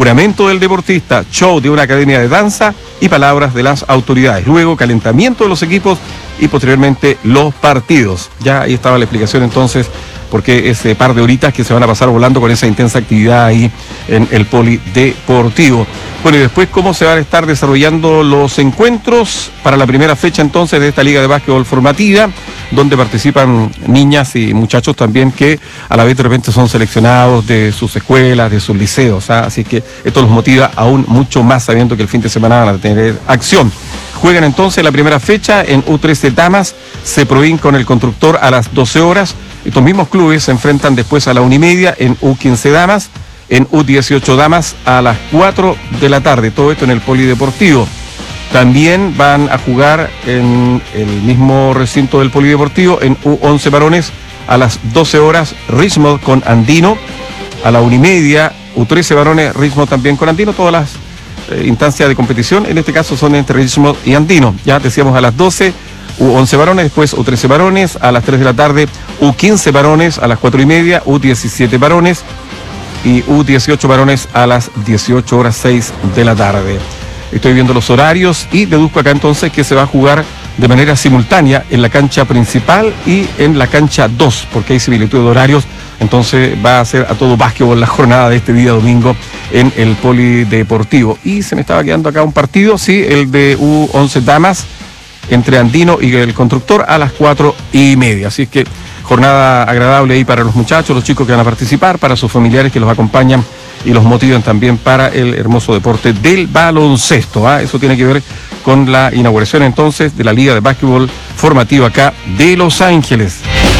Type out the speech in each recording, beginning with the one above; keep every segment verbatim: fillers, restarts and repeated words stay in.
juramento del deportista, show de una academia de danza y palabras de las autoridades. Luego, calentamiento de los equipos y posteriormente los partidos. Ya ahí estaba la explicación entonces, porque ese par de horitas que se van a pasar volando con esa intensa actividad ahí en el polideportivo. Bueno, y después cómo se van a estar desarrollando los encuentros para la primera fecha entonces de esta liga de básquetbol formativa, donde participan niñas y muchachos también que a la vez de repente son seleccionados de sus escuelas, de sus liceos, ¿ah? Así que esto los motiva aún mucho más sabiendo que el fin de semana van a tener acción. Juegan entonces la primera fecha en U trece Damas, se proveen con el Constructor a las doce horas. Estos mismos clubes se enfrentan después a la una y media en U quince Damas, en U dieciocho Damas a las cuatro de la tarde, todo esto en el polideportivo. También van a jugar en el mismo recinto del polideportivo en U once varones a las doce horas Richmond con Andino, a la una y media U trece varones Richmond también con Andino, todas las eh, instancias de competición, en este caso son entre Richmond y Andino. Ya decíamos a las doce U once varones, después U trece varones a las tres de la tarde, U quince varones a las cuatro y media, U diecisiete varones y U dieciocho varones a las dieciocho horas seis de la tarde. Estoy viendo los horarios y deduzco acá entonces que se va a jugar de manera simultánea en la cancha principal y en la cancha dos, porque hay similitud de horarios, entonces va a ser a todo básquetbol la jornada de este día domingo en el polideportivo. Y se me estaba quedando acá un partido, sí, el de U once Damas, entre Andino y el Constructor a las cuatro y media. Así que jornada agradable ahí para los muchachos, los chicos que van a participar, para sus familiares que los acompañan y los motivan también para el hermoso deporte del baloncesto. ¿ah? Eso tiene que ver con la inauguración entonces de la Liga de Básquetbol Formativa acá de Los Ángeles.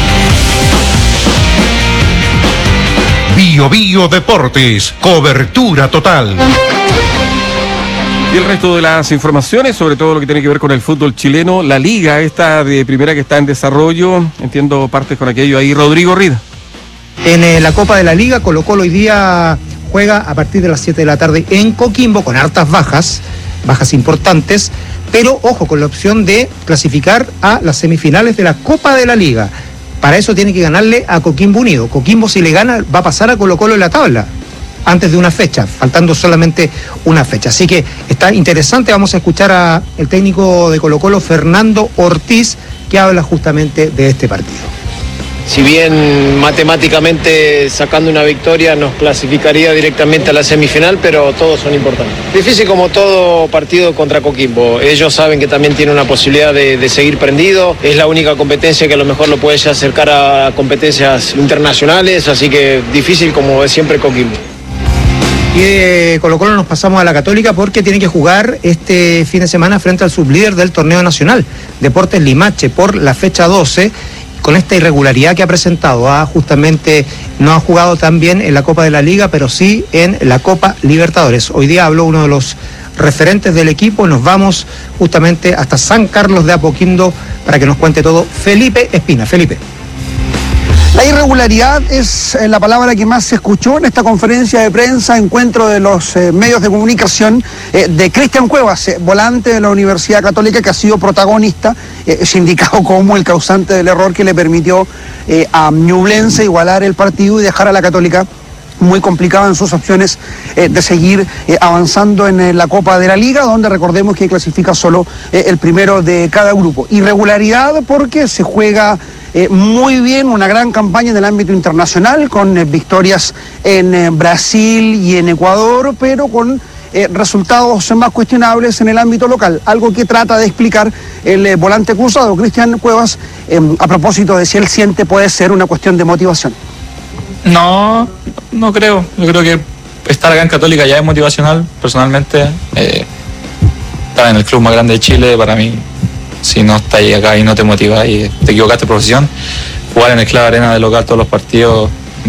Bio Bio Deportes, cobertura total. Y el resto de las informaciones, sobre todo lo que tiene que ver con el fútbol chileno, la liga esta de primera que está en desarrollo, entiendo partes con aquello ahí, Rodrigo Rida. En eh, la Copa de la Liga, Colo-Colo hoy día juega a partir de las siete de la tarde en Coquimbo con hartas bajas, bajas importantes, pero ojo con la opción de clasificar a las semifinales de la Copa de la Liga. Para eso tiene que ganarle a Coquimbo Unido. Coquimbo, si le gana, va a pasar a Colo-Colo en la tabla antes de una fecha, faltando solamente una fecha. Así que está interesante, vamos a escuchar al técnico de Colo-Colo, Fernando Ortiz, que habla justamente de este partido. Si bien matemáticamente sacando una victoria nos clasificaría directamente a la semifinal, pero todos son importantes. Difícil como todo partido contra Coquimbo. Ellos saben que también tienen una posibilidad de, de seguir prendido. Es la única competencia que a lo mejor lo puede ya acercar a competencias internacionales, así que difícil como es siempre Coquimbo. Y de Colo-Colo nos pasamos a la Católica porque tiene que jugar este fin de semana frente al sublíder del torneo nacional, Deportes Limache, por la fecha doce. Con esta irregularidad que ha presentado, ¿ah? justamente no ha jugado tan bien en la Copa de la Liga, pero sí en la Copa Libertadores. Hoy día habló uno de los referentes del equipo, nos vamos justamente hasta San Carlos de Apoquindo para que nos cuente todo Felipe Espina. Felipe. La irregularidad es la palabra que más se escuchó en esta conferencia de prensa, encuentro de los eh, medios de comunicación eh, de Cristian Cuevas, eh, volante de la Universidad Católica, que ha sido protagonista, eh, es indicado como el causante del error que le permitió eh, a Ñublense igualar el partido y dejar a la Católica muy complicada en sus opciones eh, de seguir eh, avanzando en eh, la Copa de la Liga, donde recordemos que clasifica solo eh, el primero de cada grupo. Irregularidad porque se juega eh, muy bien, una gran campaña en el ámbito internacional, con eh, victorias en eh, Brasil y en Ecuador, pero con eh, resultados más cuestionables en el ámbito local, algo que trata de explicar el eh, volante cruzado, Cristian Cuevas, eh, a propósito de si él siente puede ser una cuestión de motivación. No, no creo. Yo creo que estar acá en Católica ya es motivacional, personalmente. Eh, estar en el club más grande de Chile, para mí, si no estás acá y no te motiva y te equivocaste de profesión, jugar en el Club Arena de local todos los partidos,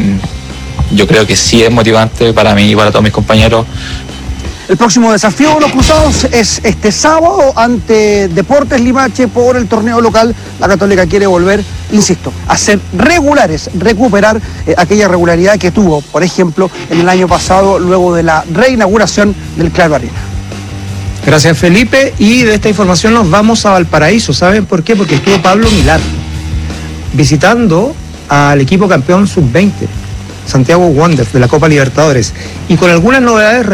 yo creo que sí es motivante para mí y para todos mis compañeros. El próximo desafío de los cruzados es este sábado ante Deportes Limache por el torneo local. La Católica quiere volver, insisto, a ser regulares, recuperar eh, aquella regularidad que tuvo, por ejemplo, en el año pasado, luego de la reinauguración del Claro Arena. Gracias, Felipe. Y de esta información nos vamos a Valparaíso. ¿Saben por qué? Porque estuvo Pablo Milad visitando al equipo campeón sub veinte, Santiago Wanderers, de la Copa Libertadores, y con algunas novedades